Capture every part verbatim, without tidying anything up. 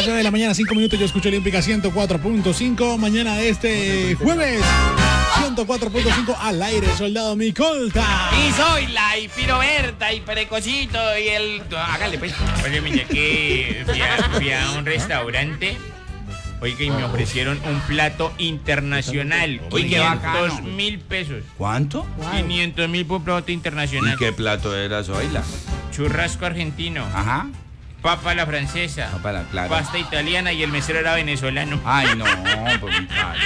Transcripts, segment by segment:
nueve de la mañana, cinco minutos, yo escucho Olímpica ciento cuatro punto cinco. Mañana de este jueves, ciento cuatro punto cinco al aire, soldado Micolta. Y soy la y Piroberta y Precocito y el... Hágale pues. Oye, mire que fui a, fui a un restaurante. Oiga, y me ofrecieron un plato internacional. Uy, qué quinientos bacano. mil pesos. ¿Cuánto? quinientos mil por plato internacional. ¿Y qué plato era, Zoila? Churrasco argentino. Ajá. Papa a la francesa. Papa a la- claro. Pasta italiana y el mesero era venezolano. Ay, no, pues mi padre.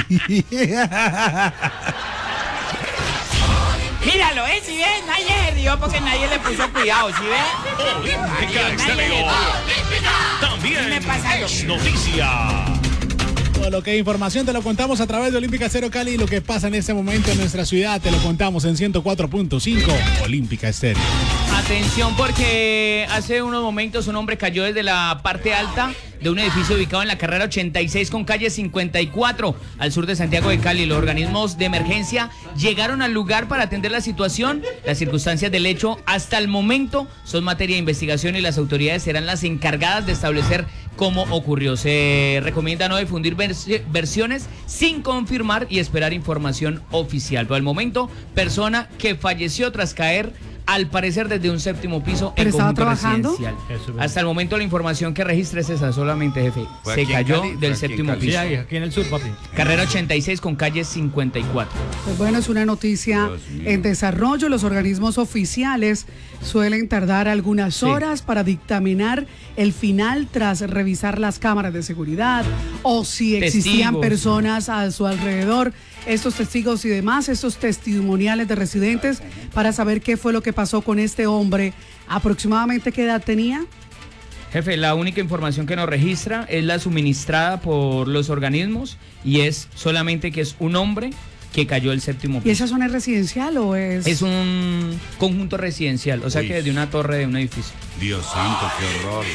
Míralo, ¿eh? ¿Sí ves? Nadie se rió porque nadie le puso cuidado, ¿sí ves? Olímpica Nadie Estéreo. También Me pasa es noticia. Todo lo que es información te lo contamos a través de Olímpica Cero Cali y lo que pasa en este momento en nuestra ciudad te lo contamos en ciento cuatro punto cinco Olímpica Estéreo. Atención porque hace unos momentos un hombre cayó desde la parte alta de un edificio ubicado en la carrera ochenta y seis con calle cincuenta y cuatro al sur de Santiago de Cali. Los organismos de emergencia llegaron al lugar para atender la situación. Las circunstancias del hecho hasta el momento son materia de investigación y las autoridades serán las encargadas de establecer cómo ocurrió. Se recomienda no difundir vers- versiones sin confirmar y esperar información oficial. Por el momento, persona que falleció tras caer al parecer desde un séptimo piso ¿Pero en estaba conjunto trabajando? residencial. Hasta el momento la información que registra es esa solamente, jefe. ¿Fue Se aquí en cayó Cali? ¿Fue del aquí en séptimo Cali? piso. Sí, ahí, aquí en el sur, papi. Carrera ochenta y seis con calle cincuenta y cuatro. Pues bueno, es una noticia Dios mío. en desarrollo. Los organismos oficiales suelen tardar algunas Sí. horas para dictaminar el final tras revisar las cámaras de seguridad o si existían Testigos. personas a su alrededor, estos testigos y demás, estos testimoniales de residentes para saber qué fue lo que pasó con este hombre. ¿Aproximadamente qué edad tenía? Jefe, la única información que nos registra es la suministrada por los organismos y es solamente que es un hombre que cayó del séptimo ¿Y piso. esa zona es residencial o es...? Es un conjunto residencial, o sea Uy. que desde una torre de un edificio. Dios santo, qué horror.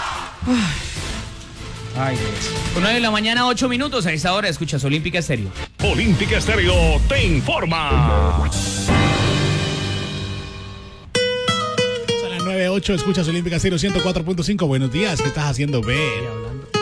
Ay, Con nueve de la mañana, ocho minutos. A esta hora escuchas Olímpica Estéreo. Olímpica Estéreo te informa. Son las nueve ocho, escuchas Olímpica Cero ciento cuatro punto cinco. Buenos días, ¿qué estás haciendo, B?